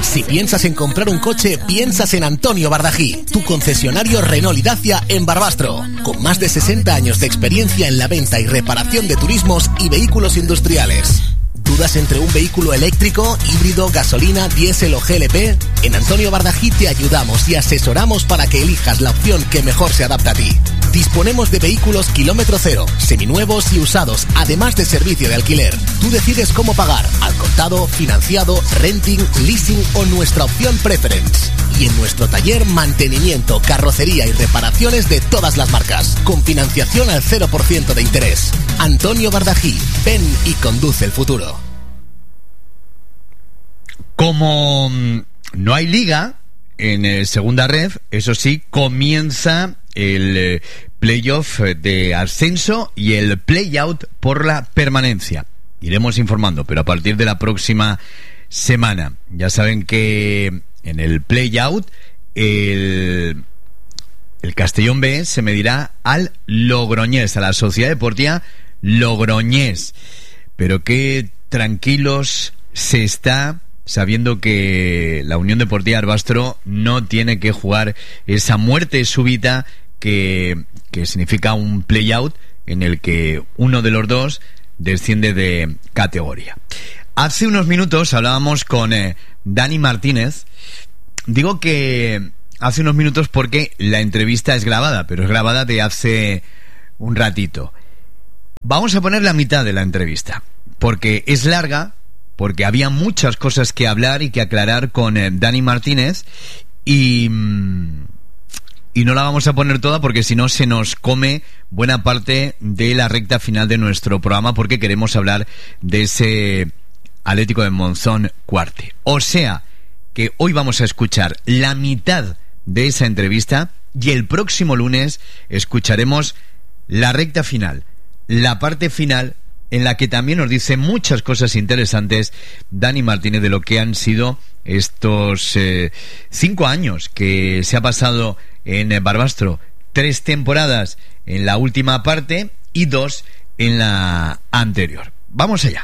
Si piensas en comprar un coche, piensas en Antonio Bardají, tu concesionario Renault y Dacia en Barbastro, con más de 60 años de experiencia en la venta y reparación de turismos y vehículos industriales. ¿Dudas entre un vehículo eléctrico, híbrido, gasolina, diésel o GLP? En Antonio Bardají te ayudamos y asesoramos para que elijas la opción que mejor se adapta a ti. Disponemos de vehículos kilómetro cero, seminuevos y usados, además de servicio de alquiler. Tú decides cómo pagar, al contado, financiado, renting, leasing o nuestra opción preference. Y en nuestro taller, mantenimiento, carrocería y reparaciones de todas las marcas, con financiación al 0% de interés. Antonio Bardají, ven y conduce el futuro. Como no hay liga en segunda ref, eso sí, comienza el playoff de ascenso y el playout por la permanencia. Iremos informando, pero a partir de la próxima semana. Ya saben que en el playout el Castellón B se medirá al Logroñés, a la Sociedad Deportiva Logroñés. Pero qué tranquilos se está sabiendo que la Unión Deportiva Barbastro no tiene que jugar esa muerte súbita que significa un play-out en el que uno de los dos desciende de categoría. Hace unos minutos hablábamos con Dani Martínez. Digo que hace unos minutos porque la entrevista es grabada, pero es grabada de hace un ratito. Vamos a poner la mitad de la entrevista, porque es larga, porque había muchas cosas que hablar y que aclarar con Dani Martínez y no la vamos a poner toda porque si no se nos come buena parte de la recta final de nuestro programa, porque queremos hablar de ese Atlético de Monzón Cuarte. O sea que hoy vamos a escuchar la mitad de esa entrevista y el próximo lunes escucharemos la recta final, la parte final, en la que también nos dice muchas cosas interesantes Dani Martínez de lo que han sido estos 5 años que se ha pasado en Barbastro. 3 temporadas en la última parte y 2 en la anterior. Vamos allá.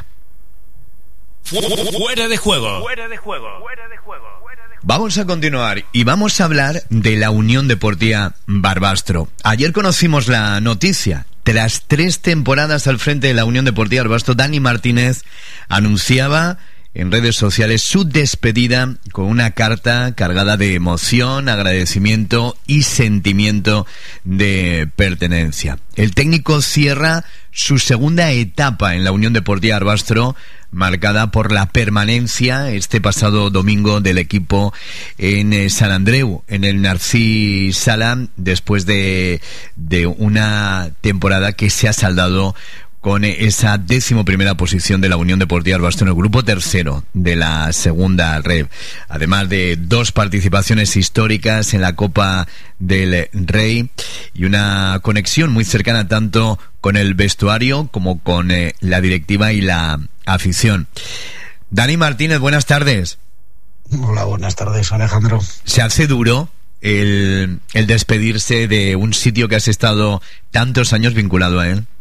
Fuera de juego. Fuera de juego. Fuera de juego. Vamos a continuar y vamos a hablar de la Unión Deportiva Barbastro. Ayer conocimos la noticia. Tras 3 temporadas al frente de la Unión Deportiva Barbastro, Dani Martínez anunciaba en redes sociales su despedida con una carta cargada de emoción, agradecimiento y sentimiento de pertenencia. El técnico cierra su segunda etapa en la Unión Deportiva Barbastro, marcada por la permanencia este pasado domingo del equipo en Sant Andreu, en el Narcís Sala, después de una temporada que se ha saldado con esa 11ª posición de la Unión Deportiva Barbastro en el grupo tercero de la segunda red, además de 2 participaciones históricas en la Copa del Rey y una conexión muy cercana tanto con el vestuario como con la directiva y la afición. Dani Martínez, buenas tardes. Hola, buenas tardes, Alejandro. ¿Se hace duro el despedirse de un sitio que has estado tantos años vinculado a él?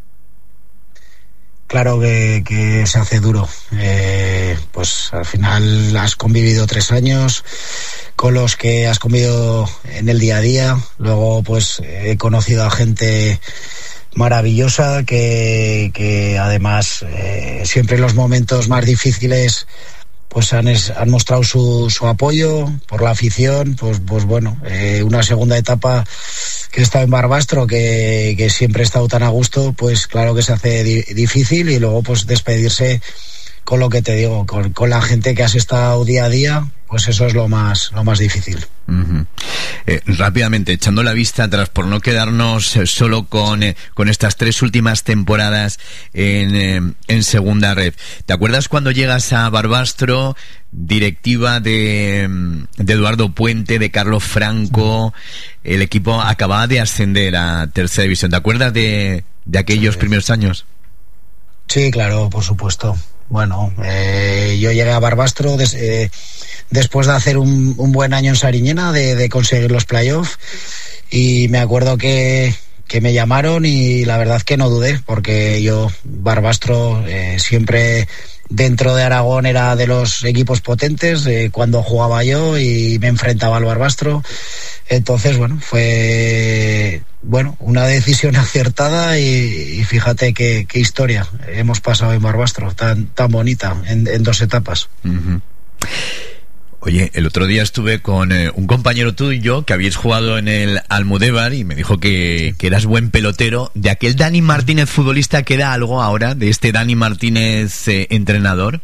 Claro que se hace duro. Pues al final has convivido 3 años con los que has convivido en el día a día. Luego pues he conocido a gente maravillosa que además siempre en los momentos más difíciles pues han mostrado su apoyo por la afición. Pues bueno, una segunda etapa que he estado en Barbastro, que siempre he estado tan a gusto, pues claro que se hace difícil, y luego pues despedirse con lo que te digo, con la gente que has estado día a día, pues eso es lo más difícil. Uh-huh. Rápidamente, echando la vista atrás, por no quedarnos solo con estas 3 últimas temporadas en segunda red, ¿te acuerdas cuando llegas a Barbastro, directiva de Eduardo Puente, de Carlos Franco, el equipo acababa de ascender a tercera división? ¿Te acuerdas de aquellos primeros años? Sí, claro, por supuesto. Bueno, yo llegué a Barbastro después de hacer un buen año en Sariñena, de conseguir los playoffs, y me acuerdo que me llamaron y la verdad que no dudé, porque yo Barbastro siempre dentro de Aragón era de los equipos potentes cuando jugaba yo y me enfrentaba al Barbastro. Entonces, bueno, fue una decisión acertada y fíjate qué historia hemos pasado en Barbastro, tan bonita, en 2 etapas. Uh-huh. Oye, el otro día estuve con un compañero tuyo que habíais jugado en el Almudévar y me dijo que eras buen pelotero. ¿De aquel Dani Martínez futbolista queda algo ahora? ¿De este Dani Martínez entrenador?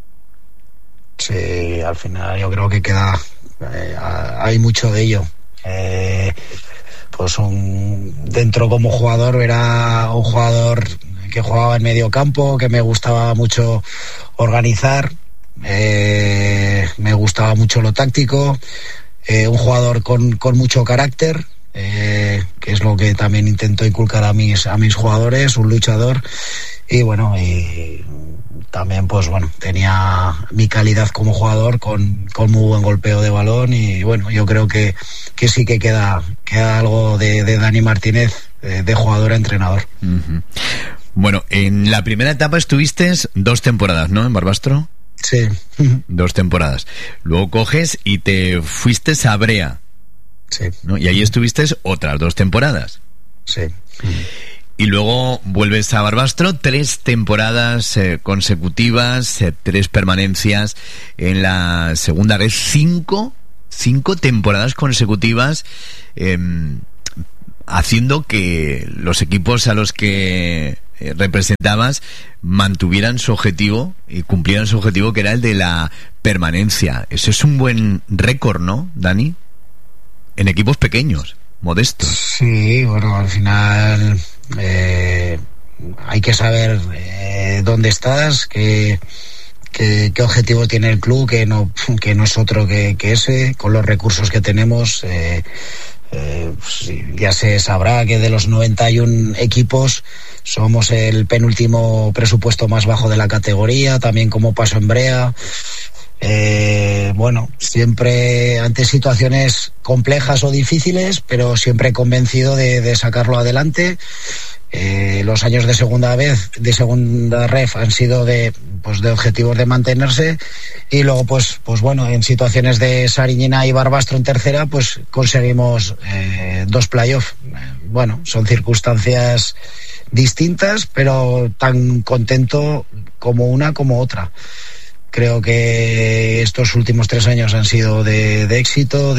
Sí, al final yo creo que queda... hay mucho de ello. Pues dentro como jugador era un jugador que jugaba en medio campo, que me gustaba mucho organizar. Me gustaba mucho lo táctico, un jugador con mucho carácter, que es lo que también intento inculcar a mis jugadores, un luchador, y también tenía mi calidad como jugador con muy buen golpeo de balón, y yo creo que sí que queda algo de Dani Martínez de jugador a entrenador. Uh-huh. Bueno, en la primera etapa estuviste 2 temporadas, ¿no? En Barbastro. Sí. 2 temporadas. Luego coges y te fuiste a Brea. Sí. ¿No? Y ahí estuviste otras 2 temporadas. Sí. Y luego vuelves a Barbastro, 3 temporadas consecutivas, 3 permanencias en la segunda red, 5 temporadas consecutivas, haciendo que los equipos a los que representabas mantuvieran su objetivo y cumplieran su objetivo, que era el de la permanencia. Eso es un buen récord, ¿no, Dani? En equipos pequeños, modestos. Sí, al final hay que saber dónde estás, qué objetivo tiene el club, que no es otro que ese, con los recursos que tenemos. Ya se sabrá que de los 91 equipos somos el penúltimo presupuesto más bajo de la categoría, también como paso en Brea. Siempre ante situaciones complejas o difíciles, pero siempre convencido de sacarlo adelante. Los años de segunda ref han sido de objetivos de mantenerse, y luego en situaciones de Sariñena y Barbastro en tercera conseguimos 2 playoffs. Son circunstancias distintas, pero tan contento como una como otra. Creo que estos últimos 3 años han sido de éxito,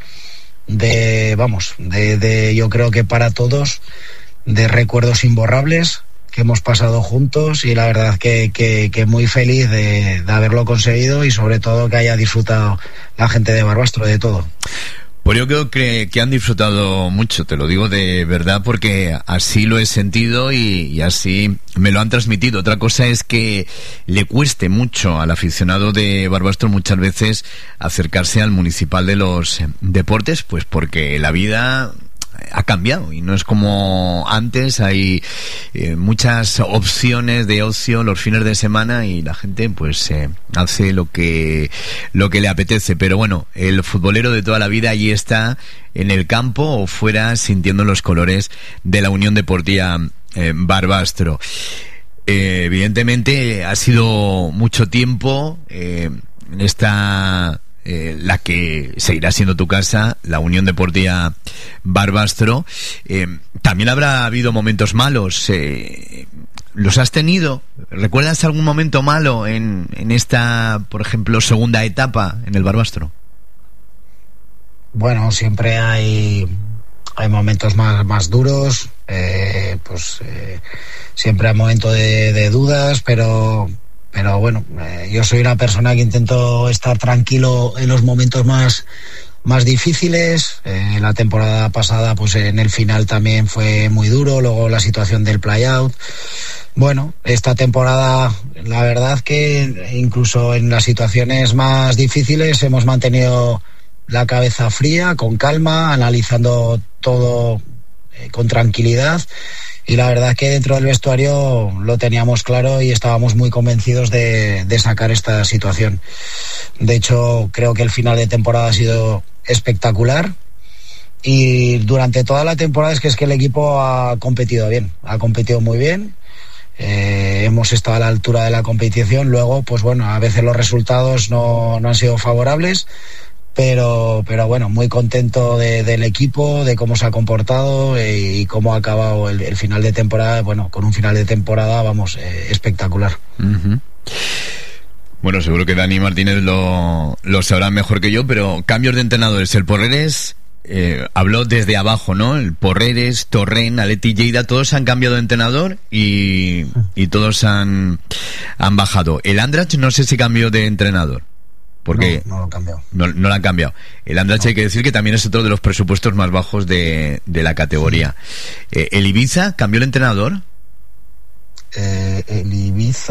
yo creo que para todos, de recuerdos imborrables que hemos pasado juntos, y la verdad que muy feliz de haberlo conseguido, y sobre todo que haya disfrutado la gente de Barbastro de todo. Pues yo creo que han disfrutado mucho, te lo digo de verdad, porque así lo he sentido y así me lo han transmitido. Otra cosa es que le cueste mucho al aficionado de Barbastro muchas veces acercarse al municipal de los deportes, pues porque la vida ha cambiado y no es como antes. Hay muchas opciones de ocio los fines de semana y la gente hace lo que le apetece. Pero bueno, el futbolero de toda la vida allí está en el campo o fuera sintiendo los colores de la Unión Deportiva Barbastro. Evidentemente ha sido mucho tiempo en esta la que seguirá siendo tu casa, la Unión Deportiva Barbastro. También habrá habido momentos malos. ¿Los has tenido? ¿Recuerdas algún momento malo en esta, por ejemplo, segunda etapa en el Barbastro? Siempre hay momentos más duros. Siempre hay momentos de dudas, pero yo soy una persona que intento estar tranquilo en los momentos más difíciles. La temporada pasada, en el final también fue muy duro, luego la situación del play-out. Esta temporada, la verdad que incluso en las situaciones más difíciles hemos mantenido la cabeza fría, con calma, analizando todo con tranquilidad. Y la verdad que dentro del vestuario lo teníamos claro y estábamos muy convencidos de sacar esta situación. De hecho, creo que el final de temporada ha sido espectacular, y durante toda la temporada es que el equipo ha competido bien, ha competido muy bien. hemos estado a la altura de la competición. Luego, pues bueno, a veces los resultados no han sido favorables, pero bueno, muy contento del equipo, de cómo se ha comportado y cómo ha acabado el final de temporada. Bueno, con un final de temporada, vamos, espectacular. Uh-huh. Bueno, seguro que Dani Martínez lo sabrá mejor que yo, pero cambios de entrenadores. El Porreres habló desde abajo, ¿no? El Porreres, Torrent, Athletic Lleida, todos han cambiado de entrenador y todos han bajado. El Andratx no sé si cambió de entrenador. Porque no lo cambió. No lo han cambiado. El Andratx hay que decir que también es otro de los presupuestos más bajos de la categoría. ¿El Ibiza cambió el entrenador? El Ibiza